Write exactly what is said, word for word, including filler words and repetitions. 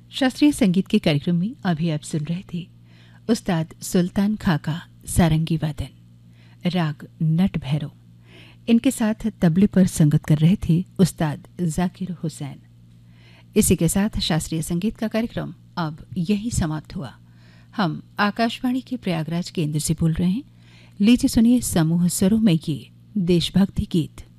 शास्त्रीय संगीत के कार्यक्रम में अभी आप सुन रहे थे उस्ताद सुल्तान खां का सारंगी वादन, राग नट भैरव। इनके साथ तबले पर संगत कर रहे थे उस्ताद जाकिर हुसैन। इसी के साथ शास्त्रीय संगीत का कार्यक्रम अब यही समाप्त हुआ। हम आकाशवाणी के प्रयागराज केंद्र से बोल रहे हैं। लीजिए सुनिए समूह स्वरों में ये देशभक्ति गीत।